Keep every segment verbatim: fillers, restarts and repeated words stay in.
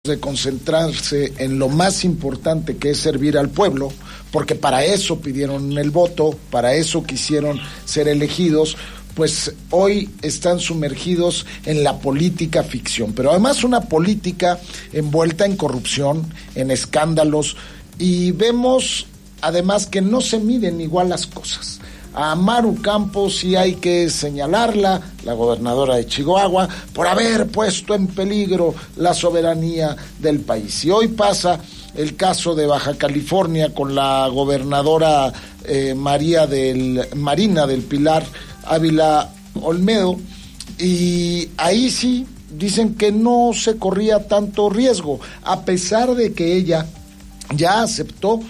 de concentrarse en lo más importante, que es servir al pueblo, porque para eso pidieron el voto, para eso quisieron ser elegidos, pues hoy están sumergidos en la política ficción, pero además una política envuelta en corrupción, en escándalos, y vemos además que no se miden igual las cosas. A Maru Campos sí hay que señalarla, la gobernadora de Chihuahua, por haber puesto en peligro la soberanía del país. Y hoy pasa el caso de Baja California con la gobernadora eh, María del Marina del Pilar Ávila Olmedo, y ahí sí dicen que no se corría tanto riesgo, a pesar de que ella ya aceptó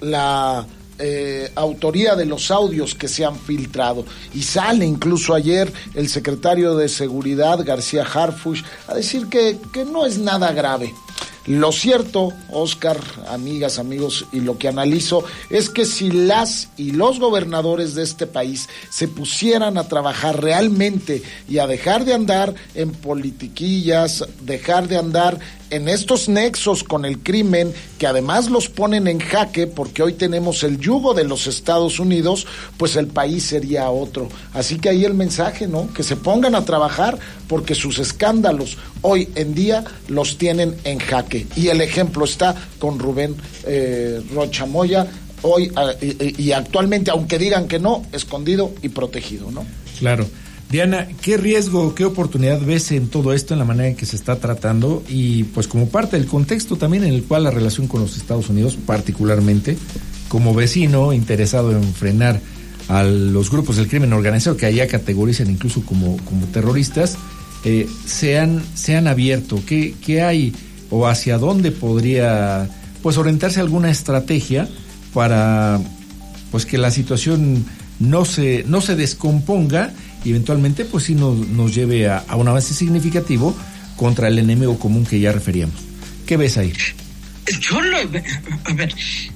la Eh, autoría de los audios que se han filtrado, y sale incluso ayer el secretario de Seguridad, García Harfuch, a decir que, que no es nada grave. Lo cierto, Oscar, amigas, amigos, y lo que analizo es que si las y los gobernadores de este país se pusieran a trabajar realmente y a dejar de andar en politiquillas, dejar de andar en estos nexos con el crimen, que además los ponen en jaque porque hoy tenemos el yugo de los Estados Unidos, pues el país sería otro. Así que ahí el mensaje, ¿no? Que se pongan a trabajar porque sus escándalos hoy en día los tienen en jaque. Y el ejemplo está con Rubén eh, Rocha Moya, hoy y, y actualmente, aunque digan que no, escondido y protegido, ¿no? Claro. Diana, ¿qué riesgo, qué oportunidad ves en todo esto, en la manera en que se está tratando, y pues como parte del contexto también en el cual la relación con los Estados Unidos, particularmente como vecino interesado en frenar a los grupos del crimen organizado, que allá categorizan incluso como, como terroristas, eh, se han, se han abierto? ¿Qué, qué hay o hacia dónde podría pues orientarse alguna estrategia para pues que la situación no se, no se descomponga y eventualmente pues sí nos, nos lleve a, a un avance significativo contra el enemigo común que ya referíamos? ¿Qué ves ahí? Yo lo... A ver,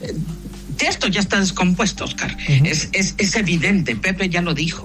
esto ya está descompuesto, Oscar. Uh-huh. Es, es, es evidente, Pepe ya lo dijo.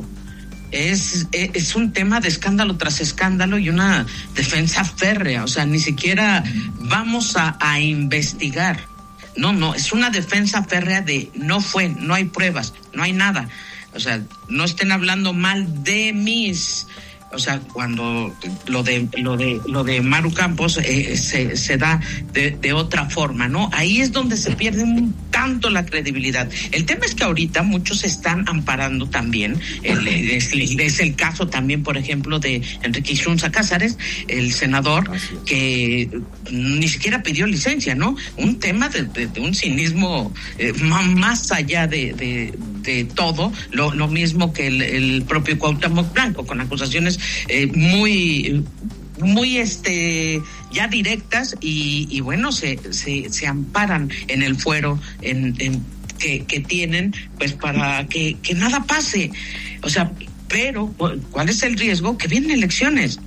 Es, es, es un tema de escándalo tras escándalo y una defensa férrea. O sea, ni siquiera vamos a, a investigar. No, no, es una defensa férrea de no fue, no hay pruebas, no hay nada. O sea, no estén hablando mal de mis... O sea, cuando lo de lo de lo de Maru Campos eh, se, se da de, de otra forma, ¿no? Ahí es donde se pierde un tanto la credibilidad. El tema es que ahorita muchos se están amparando también. El, es, es el caso también, por ejemplo, de Enrique Ixunza Cázares, el senador, que ni siquiera pidió licencia, ¿no? Un tema de, de, de un cinismo eh, más allá de, de, de todo, lo, lo mismo que el, el propio Cuauhtémoc Blanco, con acusaciones Eh, muy muy este ya directas y, y bueno se, se se amparan en el fuero en, en que, que tienen pues para que, que nada pase. O sea, pero ¿cuál es el riesgo? Que vienen elecciones.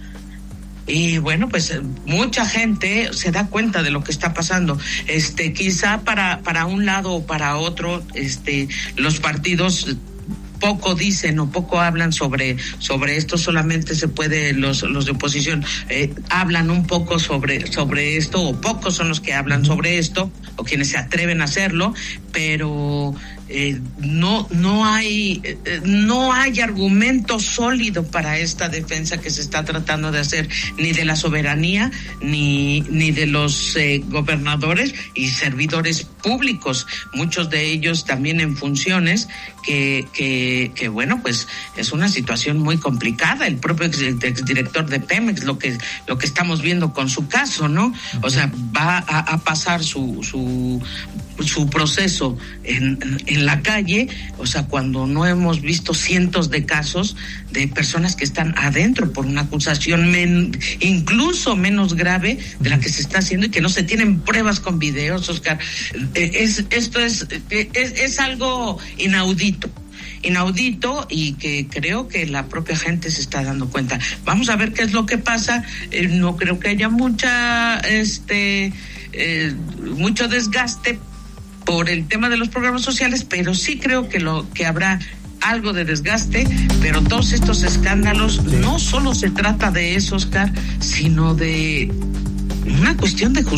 Y bueno, pues mucha gente se da cuenta de lo que está pasando. Este, quizá para para un lado o para otro, este, los partidos poco dicen o poco hablan sobre sobre esto, solamente se puede los los de oposición eh, hablan un poco sobre sobre esto, o pocos son los que hablan sobre esto o quienes se atreven a hacerlo, pero eh, no no hay eh, no hay argumento sólido para esta defensa que se está tratando de hacer, ni de la soberanía ni ni de los eh, gobernadores y servidores públicos, muchos de ellos también en funciones que que que bueno, pues es una situación muy complicada. El propio ex, exdirector de Pemex, lo que lo que estamos viendo con su caso, ¿no? O sea, va a, a pasar su su su proceso en, en la calle, o sea, cuando no hemos visto cientos de casos de personas que están adentro por una acusación men, incluso menos grave de la que se está haciendo y que no se tienen pruebas con videos, Oscar. Es, esto es, es, es algo inaudito. inaudito y que creo que la propia gente se está dando cuenta. Vamos a ver qué es lo que pasa. Eh, no creo que haya mucha este eh, mucho desgaste por el tema de los programas sociales, pero sí creo que lo que habrá algo de desgaste, pero todos estos escándalos, no solo se trata de eso, Oscar, sino de una cuestión de